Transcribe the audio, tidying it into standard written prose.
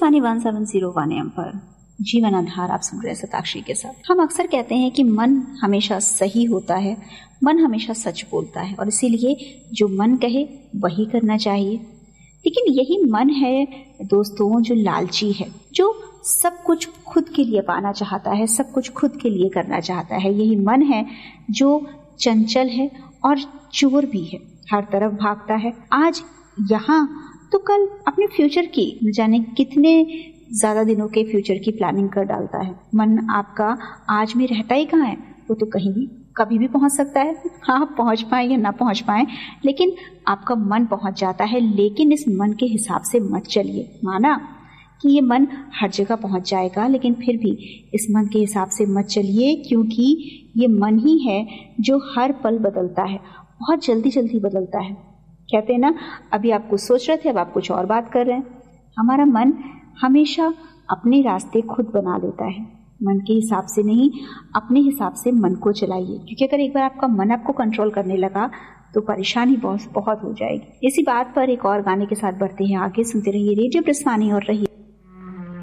प्रस्थानी 1701 M पर जीवन आधार आप सुन रहे हैं शताक्षी के साथ। हम अक्सर कहते हैं कि मन हमेशा सही होता है, मन हमेशा सच बोलता है और इसीलिए जो मन कहे वही करना चाहिए। लेकिन यही मन है दोस्तों जो लालची है, जो सब कुछ खुद के लिए पाना चाहता है, सब कुछ खुद के लिए करना चाहता है। यही मन है जो चंचल है और चोर भी है, हर तरफ भागता है। आज यहाँ तो कल अपने फ्यूचर की न जाने कितने ज्यादा दिनों के फ्यूचर की प्लानिंग कर डालता है। मन आपका आज में रहता ही कहाँ है, वो तो कहीं भी कभी भी पहुंच सकता है। आप पहुंच पाए या ना पहुंच पाए, लेकिन आपका मन पहुंच जाता है। लेकिन इस मन के हिसाब से मत चलिए। माना कि ये मन हर जगह पहुंच जाएगा, लेकिन फिर भी इस मन के हिसाब से मत चलिए, क्योंकि ये मन ही है जो हर पल बदलता है, बहुत जल्दी जल्दी बदलता है। कहते हैं ना, अभी आप कुछ सोच रहे थे, अब आप कुछ और बात कर रहे हैं। हमारा मन हमेशा अपने रास्ते खुद बना लेता है, मन के हिसाब से नहीं, अपने हिसाब से मन को चलाइए, क्योंकि अगर एक बार आपका मन आपको कंट्रोल करने लगा तो परेशानी बहुत हो जाएगी। इसी बात पर एक और गाने के साथ बढ़ते हैं आगे। सुनते रहिए रेडियो प्रस्थानी और रहिए